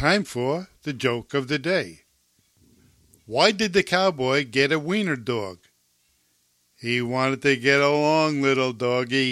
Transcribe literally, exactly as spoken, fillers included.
time for the joke of the day. Why did the cowboy get a wiener dog? He wanted to get along, little doggy.